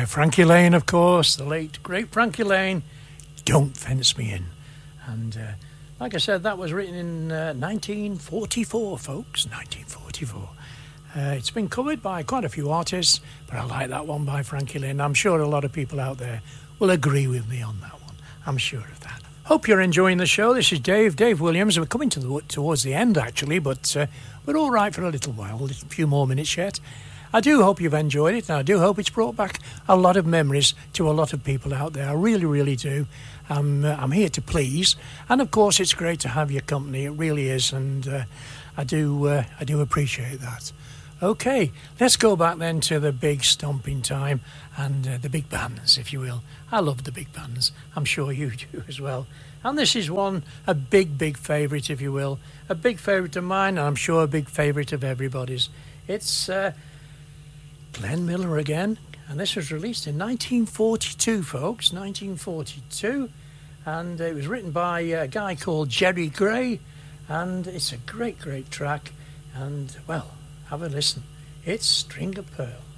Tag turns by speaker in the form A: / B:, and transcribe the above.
A: Frankie Laine, of course, the late, great Frankie Laine, Don't Fence Me In. And like I said, that was written in 1944, folks, 1944. It's been covered by quite a few artists, but I like that one by Frankie Laine. I'm sure a lot of people out there will agree with me on that one. I'm sure of that. Hope you're enjoying the show. This is Dave Williams. We're coming towards the end, actually, but we're all right for a little while, a few more minutes yet. I do hope you've enjoyed it, and I do hope it's brought back a lot of memories to a lot of people out there. I really, really do. I'm here to please, and of course, it's great to have your company. It really is, and I do appreciate that. Okay, let's go back then to the big stomping time and the big bands, if you will. I love the big bands. I'm sure you do as well. And this is a big favourite, if you will. A big favourite of mine, and I'm sure a big favourite of everybody's. It's Glenn Miller again. And this was released in 1942, folks. 1942. And it was written by a guy called Jerry Gray. And it's a great track. And, well, have a listen. It's String of Pearls.